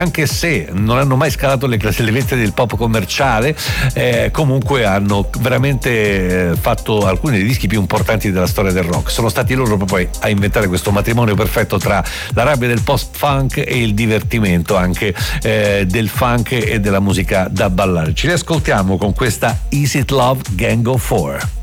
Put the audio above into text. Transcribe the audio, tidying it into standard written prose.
anche se non hanno mai scalato le vette del pop commerciale, comunque hanno veramente fatto alcuni dei dischi più importanti della storia del rock. Sono stati loro proprio a inventare questo matrimonio perfetto tra la rabbia del post-funk e il divertimento anche del funk e della musica da ballare. Ci riascoltiamo con questa Is It Love Gang of Four.